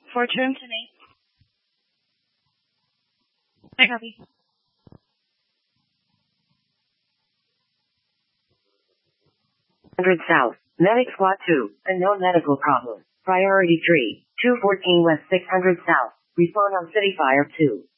Fortune. I copy. 100 South. Medic Squad 2. Unknown medical problem. Priority 3. 214 West 600 South. Respond on City Fire 2.